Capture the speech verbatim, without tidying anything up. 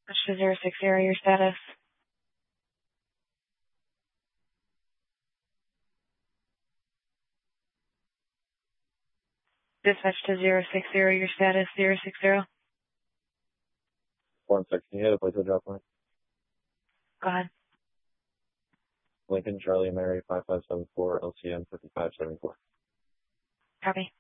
Dispatch to zero six zero, your status. Dispatch to zero six zero, your status, zero six zero. One second, can you hit a place to drop line? Go ahead. Lincoln Charlie Mary five five seven four L C M fifty five seventy four. Copy.